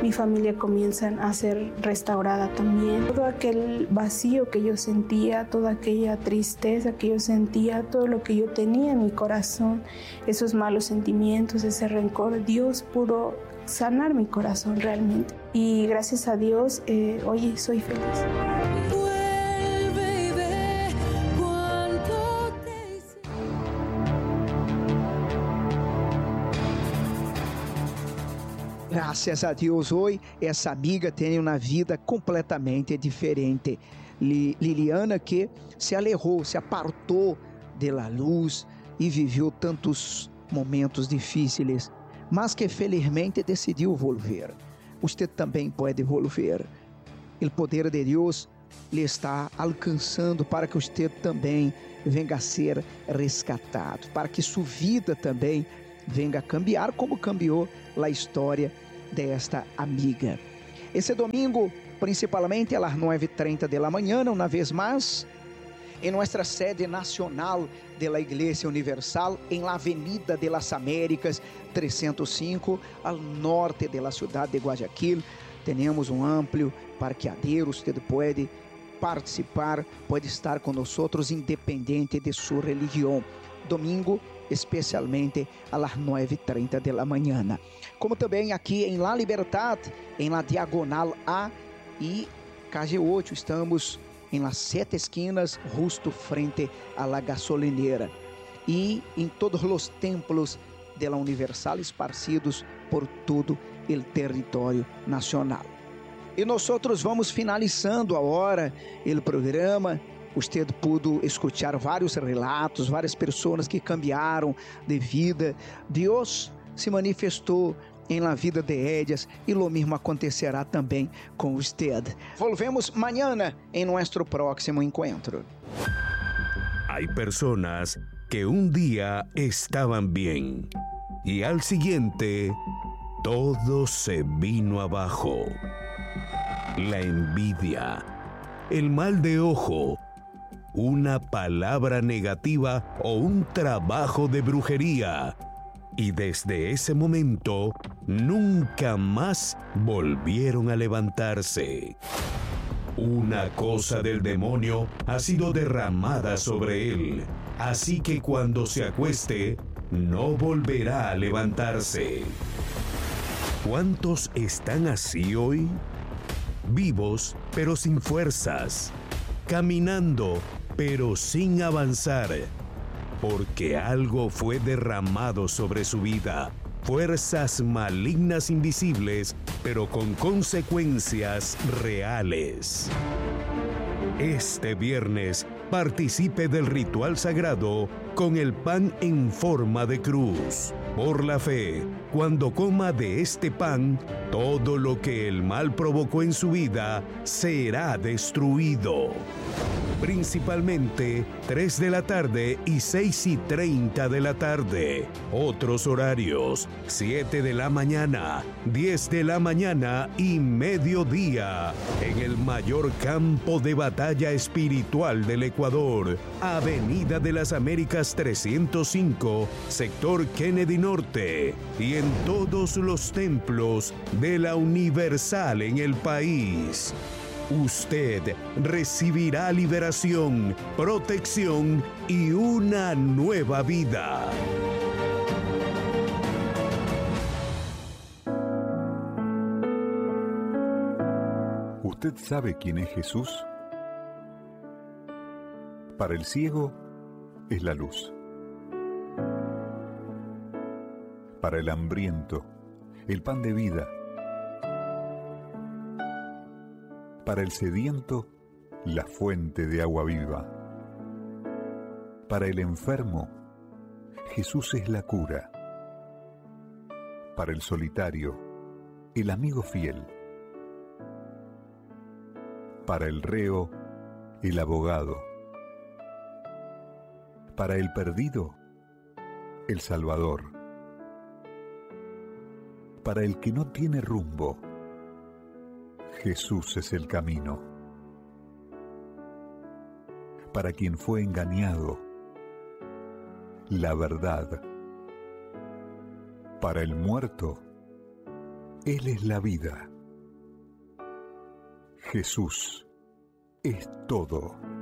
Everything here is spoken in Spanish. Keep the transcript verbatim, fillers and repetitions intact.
mi familia comienza a ser restaurada también. Todo aquel vacío que yo sentía, toda aquella tristeza que yo sentía, todo lo que yo tenía en mi corazón, esos malos sentimientos, ese rencor, Dios pudo sanar mi corazón realmente. Y gracias a Dios, eh, hoy soy feliz. Graças a Deus, hoje essa amiga tem uma vida completamente diferente. Liliana que se alejou, se apartou da luz e viveu tantos momentos difíceis, mas que felizmente decidiu volver. Você também pode volver. O poder de Deus lhe está alcançando para que você também venga a ser rescatado, para que sua vida também venga a cambiar como cambiou a história desta amiga. Esse domingo, principalmente às nove e trinta da manhã, uma vez mais, em nossa sede nacional da Igreja Universal, em la Avenida de las Américas trezentos e cinco, ao norte da cidade de Guayaquil, temos um amplo parqueadero. Você pode participar, pode estar conosco, independente de sua religião. Domingo, especialmente às nove e trinta da manhã. Como também aqui em La Libertad, em la Diagonal A e K G oito, estamos em las sete esquinas, justo frente a la gasolinera. E em todos os templos de la Universal esparcidos por todo o território nacional. E nós vamos finalizando agora o programa. Você pudo escutar vários relatos, várias pessoas que cambiaram de vida. Deus se manifestou em la vida de ellas e lo mesmo acontecerá também com você. Volvemos mañana em nosso próximo encontro. Hay personas que un día estaban bien y al siguiente todo se vino abajo. La envidia, el mal de ojo, una palabra negativa o un trabajo de brujería. Y desde ese momento, nunca más volvieron a levantarse. Una cosa del demonio ha sido derramada sobre él, así que cuando se acueste, no volverá a levantarse. ¿Cuántos están así hoy? Vivos, pero sin fuerzas. Caminando, pero sin avanzar, porque algo fue derramado sobre su vida, fuerzas malignas invisibles, pero con consecuencias reales. Este viernes, participe del ritual sagrado con el pan en forma de cruz. Por la fe, cuando coma de este pan, todo lo que el mal provocó en su vida será destruido. Principalmente tres de la tarde y seis y treinta de la tarde. Otros horarios: siete de la mañana, diez de la mañana y mediodía. En el mayor campo de batalla espiritual del Ecuador, Avenida de las Américas trescientos cinco, sector Kennedy Norte. Y en todos los templos de la Universal en el país. Usted recibirá liberación, protección y una nueva vida. ¿Usted sabe quién es Jesús? Para el ciego es la luz. Para el hambriento, el pan de vida. Para el sediento, la fuente de agua viva. Para el enfermo, Jesús es la cura. Para el solitario, el amigo fiel. Para el reo, el abogado. Para el perdido, el Salvador. Para el que no tiene rumbo, Jesús es el camino. Para quien fue engañado, la verdad. Para el muerto, Él es la vida. Jesús es todo.